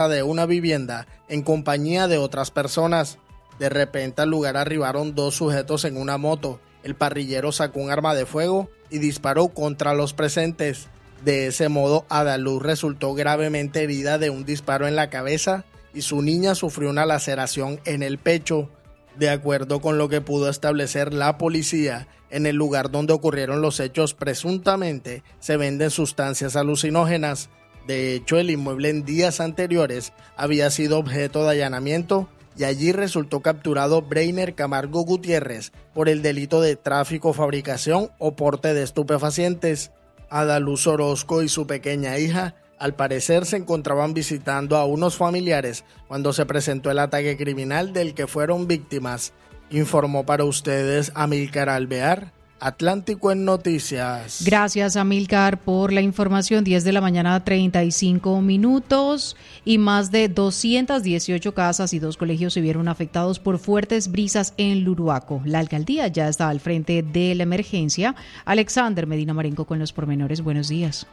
de una vivienda en compañía de otras personas. De repente al lugar arribaron 2 sujetos en una moto. El parrillero sacó un arma de fuego y disparó contra los presentes. De ese modo, Adaluz resultó gravemente herida de un disparo en la cabeza y su niña sufrió una laceración en el pecho. De acuerdo con lo que pudo establecer la policía, en el lugar donde ocurrieron los hechos presuntamente se venden sustancias alucinógenas. De hecho, el inmueble en días anteriores había sido objeto de allanamiento y allí resultó capturado Breiner Camargo Gutiérrez por el delito de tráfico, fabricación o porte de estupefacientes. Adaluz Orozco y su pequeña hija, al parecer, se encontraban visitando a unos familiares cuando se presentó el ataque criminal del que fueron víctimas. Informó para ustedes Amílcar Alvear, Atlántico en Noticias. Gracias, Amílcar, por la información. 10 de la mañana, 35 minutos, y más de 218 casas y 2 colegios se vieron afectados por fuertes brisas en Luruaco. La alcaldía ya está al frente de la emergencia. Alexander Medina Marenco con los pormenores. Buenos días.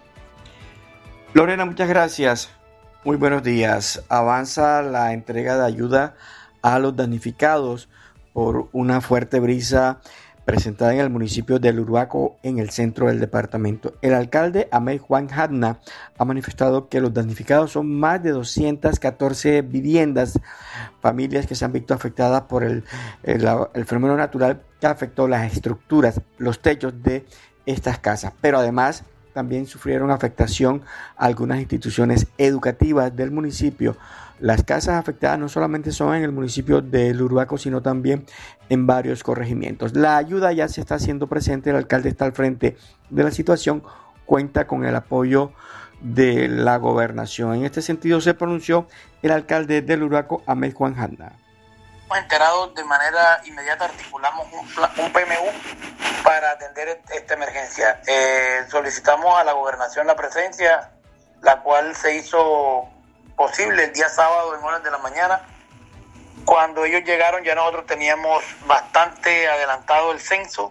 Lorena, muchas gracias. Muy buenos días. Avanza la entrega de ayuda a los damnificados por una fuerte brisa presentada en el municipio de Luruaco, en el centro del departamento. El alcalde Ahmed Juan Hadna ha manifestado que los damnificados son más de 214 viviendas, familias que se han visto afectadas por el fenómeno natural que afectó las estructuras, los techos de estas casas. Pero además también sufrieron afectación algunas instituciones educativas del municipio. Las casas afectadas no solamente son en el municipio de Luruaco, sino también en varios corregimientos. La ayuda ya se está haciendo presente, el alcalde está al frente de la situación, cuenta con el apoyo de la gobernación. En este sentido se pronunció el alcalde de Luruaco, Ahmed Juan Hadna. Enterados de manera inmediata, articulamos un PMU para atender esta emergencia. Solicitamos a la gobernación la presencia, la cual se hizo posible el día sábado en horas de la mañana. Cuando ellos llegaron ya nosotros teníamos bastante adelantado el censo.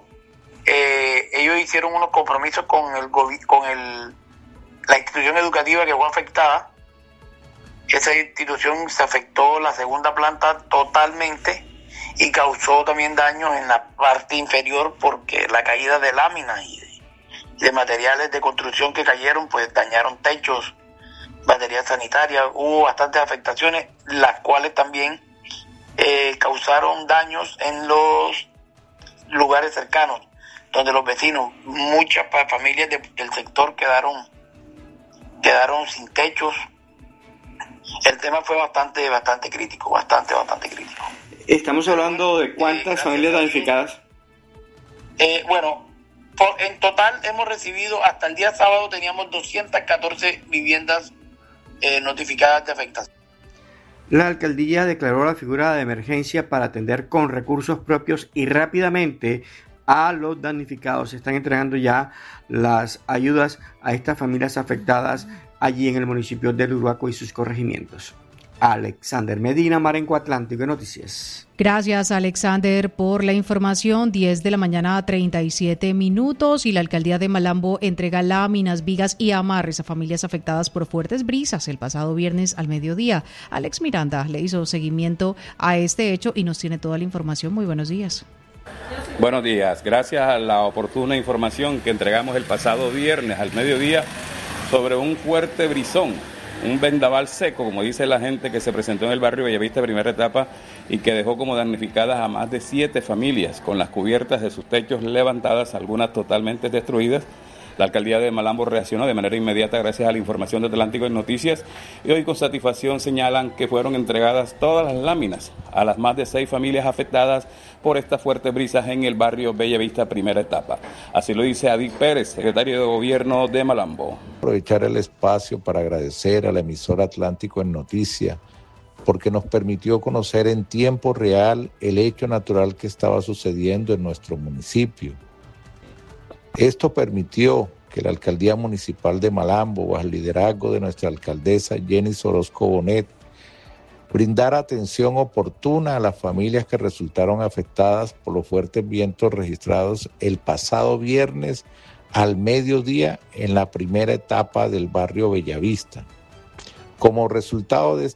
Ellos hicieron unos compromisos con la institución educativa que fue afectada. Esa institución se afectó la segunda planta totalmente y causó también daños en la parte inferior porque la caída de láminas y de materiales de construcción que cayeron pues dañaron techos, baterías sanitarias. Hubo bastantes afectaciones, las cuales también causaron daños en los lugares cercanos, donde los vecinos, muchas familias del sector quedaron sin techos. El tema fue bastante crítico, bastante crítico. Estamos hablando de cuántas familias damnificadas. En total hemos recibido, hasta el día sábado teníamos 214 viviendas notificadas de afectación. La alcaldía declaró la figura de emergencia para atender con recursos propios y rápidamente a los damnificados. Se están entregando ya las ayudas a estas familias afectadas allí en el municipio de Luruaco y sus corregimientos. Alexander Medina Marenco, Atlántico Noticias. Gracias, Alexander, por la información. 10 de la mañana, 37 minutos, y la alcaldía de Malambo entrega láminas, vigas y amarres a familias afectadas por fuertes brisas el pasado viernes al mediodía. Alex Miranda le hizo seguimiento a este hecho y nos tiene toda la información. Muy buenos días. Buenos días. Gracias a la oportuna información que entregamos el pasado viernes al mediodía sobre un fuerte brisón, un vendaval seco, como dice la gente, que se presentó en el barrio Bellavista primera etapa y que dejó como damnificadas a más de 7 familias, con las cubiertas de sus techos levantadas, algunas totalmente destruidas. La alcaldía de Malambo reaccionó de manera inmediata gracias a la información de Atlántico en Noticias y hoy con satisfacción señalan que fueron entregadas todas las láminas a las más de 6 familias afectadas por estas fuertes brisas en el barrio Bellavista primera etapa. Así lo dice Adil Pérez, secretario de Gobierno de Malambo. Aprovechar el espacio para agradecer a la emisora Atlántico en Noticias porque nos permitió conocer en tiempo real el hecho natural que estaba sucediendo en nuestro municipio. Esto permitió que la Alcaldía Municipal de Malambo, bajo el liderazgo de nuestra alcaldesa Jenny Orozco Bonet, brindara atención oportuna a las familias que resultaron afectadas por los fuertes vientos registrados el pasado viernes al mediodía en la primera etapa del barrio Bellavista. Como resultado de